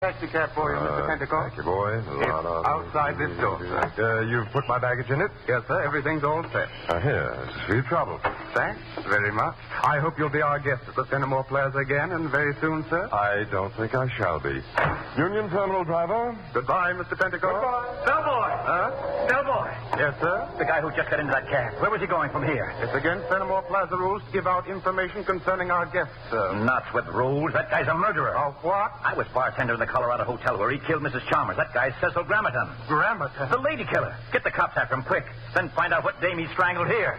Taxi cab for you, Mr. Pentecost. Thank you, boy. Outside this door, sir. You've put my baggage in it? Yes, sir. Everything's all set. Here. For your trouble. Thanks very much. I hope you'll be our guest at the Fenimore Plaza again, and very soon, sir. I don't think I shall be. Union Terminal driver. Goodbye, Mr. Pentecost. Goodbye. Bellboy! Huh? Bellboy! Yes, sir. The guy who just got into that cab. Where was he going from here? It's against Fenimore Plaza rules to give out information concerning our guests, sir. Not with rules. That guy's a murderer. Of what? I was bartender in the Colorado Hotel where he killed Mrs. Chalmers. That guy's Cecil Grammaton. Grammaton? The lady killer. Get the cops after him quick. Then find out what dame he strangled here.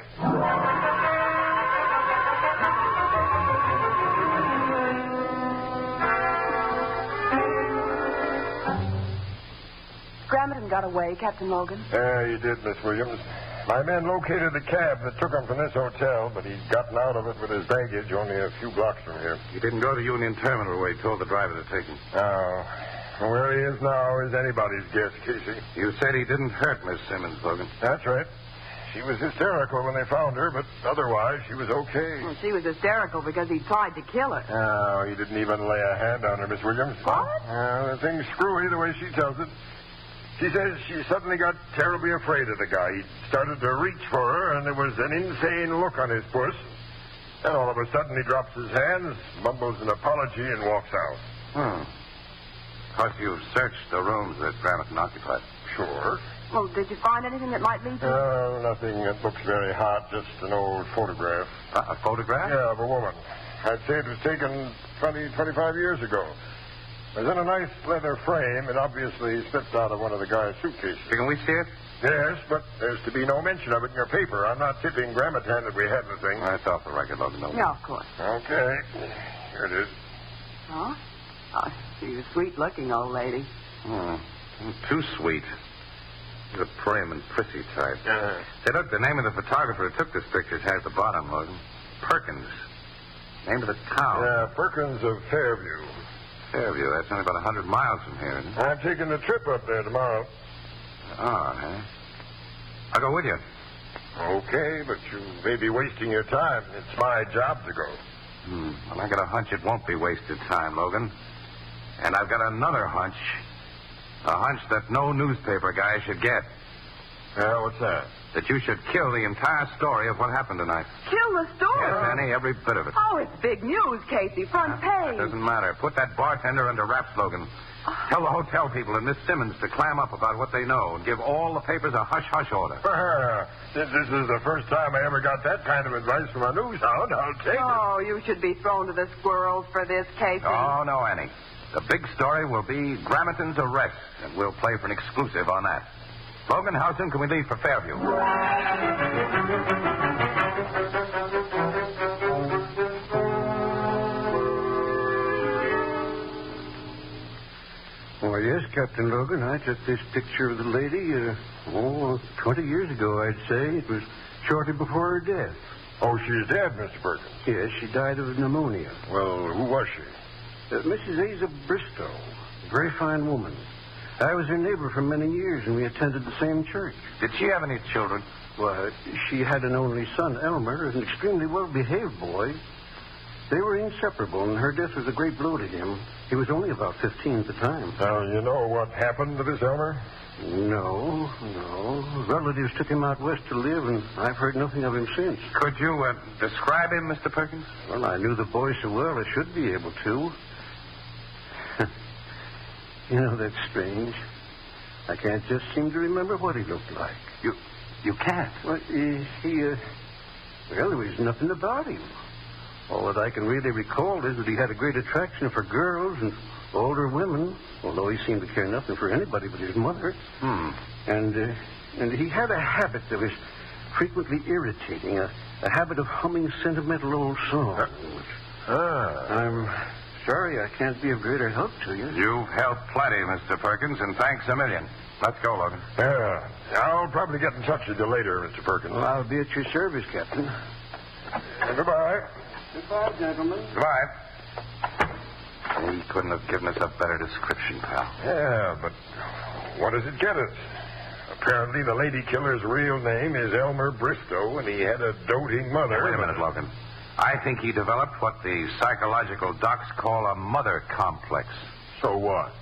Grammaton got away, Captain Logan. Yeah, he did, Miss Williams. My men located the cab that took him from this hotel, but he'd gotten out of it with his baggage only a few blocks from here. He didn't go to Union Terminal where he told the driver to take him. Oh. Where he is now is anybody's guess, Casey. You said he didn't hurt Miss Simmons, Logan. That's right. She was hysterical when they found her, but otherwise she was okay. Well, she was hysterical because he tried to kill her. Oh, he didn't even lay a hand on her, Miss Williams. What? The thing's screwy the way she tells it. She says she suddenly got terribly afraid of the guy. He started to reach for her, and there was an insane look on his puss. Then all of a sudden he drops his hands, mumbles an apology, and walks out. Plus, you've searched the rooms that Grammaton occupied. Sure. Well, did you find anything that might lead to... Nothing that looks very hot, just an old photograph. A photograph? Yeah, of a woman. I'd say it was taken 20, 25 years ago. It was in a nice leather frame, and obviously slipped out of one of the guy's suitcases. Can we see it? Yes, but there's to be no mention of it in your paper. I'm not tipping Grammaton that we had the thing. That's off the record, Logan. Yeah, of course. Okay. Here it is. Oh? She's a sweet-looking old lady. Too sweet. She's a prim and prissy type. Say, look, the name of the photographer who took this picture has at the bottom, Logan. Perkins. Name of the town. Yeah, Perkins of Fairview. Fairview. That's only about 100 miles from here, isn't it? I'm taking a trip up there tomorrow. I'll go with you. Okay, but you may be wasting your time. It's my job to go. Well, I got a hunch it won't be wasted time, Logan. And I've got another hunch. A hunch that no newspaper guy should get. What's that? That you should kill the entire story of what happened tonight. Kill the story? Yes, Annie, every bit of it. Oh, it's big news, Casey. Front page. It doesn't matter. Put that bartender under wraps, Logan. Tell the hotel people and Miss Simmons to clam up about what they know and give all the papers a hush-hush order. Since this is the first time I ever got that kind of advice from a news hound, I'll take it. Oh, you should be thrown to the squirrels for this, Casey. Oh, no, Annie. The big story will be Grammaton's arrest, and we'll play for an exclusive on that. Logan, how soon can we leave for Fairview? Oh, yes, Captain Logan. I took this picture of the lady, 20 years ago, I'd say. It was shortly before her death. Oh, she's dead, Mr. Perkins. Yes, she died of pneumonia. Well, who was she? Mrs. Asa Bristow. A very fine woman. I was her neighbor for many years, and we attended the same church. Did she have any children? Well, she had an only son, Elmer, an extremely well-behaved boy. They were inseparable, and her death was a great blow to him. He was only about 15 at the time. Now, you know what happened to this Elmer? No. Relatives took him out west to live, and I've heard nothing of him since. Could you describe him, Mr. Perkins? Well, I knew the boy so well I should be able to. You know, that's strange. I can't just seem to remember what he looked like. You can't? Well, there was nothing about him. All that I can really recall is that he had a great attraction for girls and older women, although he seemed to care nothing for anybody but his mother. And he had a habit that was frequently irritating, a habit of humming sentimental old songs. I'm sorry I can't be of greater help to you. You've helped plenty, Mr. Perkins, and thanks a million. Let's go, Logan. Yeah. I'll probably get in touch with you later, Mr. Perkins. Well, I'll be at your service, Captain. Goodbye. Goodbye, gentlemen. Goodbye. He couldn't have given us a better description, pal. Yeah, but what does it get us? Apparently, the lady killer's real name is Elmer Bristow, and he had a doting mother. Wait a minute, Logan. I think he developed what the psychological docs call a mother complex. So what?